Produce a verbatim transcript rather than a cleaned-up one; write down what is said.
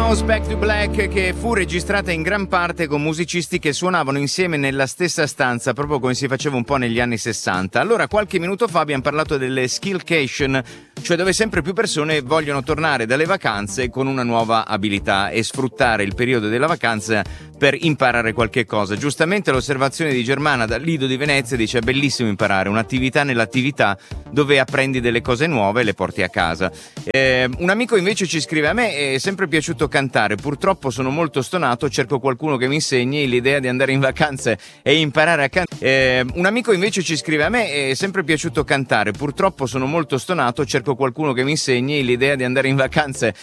Goes Back to Black, che fu registrata in gran parte con musicisti che suonavano insieme nella stessa stanza, proprio come si faceva un po' negli anni sessanta. Allora, qualche minuto fa abbiamo parlato delle skillcation, cioè dove sempre più persone vogliono tornare dalle vacanze con una nuova abilità e sfruttare il periodo della vacanza per imparare qualche cosa. Giustamente l'osservazione di Germana dal Lido di Venezia dice: è bellissimo imparare, un'attività nell'attività dove apprendi delle cose nuove e le porti a casa. Eh, un amico invece ci scrive: a me è sempre piaciuto cantare, purtroppo sono molto stonato, cerco qualcuno che mi insegni, l'idea di andare in vacanze e imparare a cantare. Eh, un amico invece ci scrive: a me è sempre piaciuto cantare, purtroppo sono molto stonato, cerco qualcuno che mi insegni, l'idea di andare in vacanze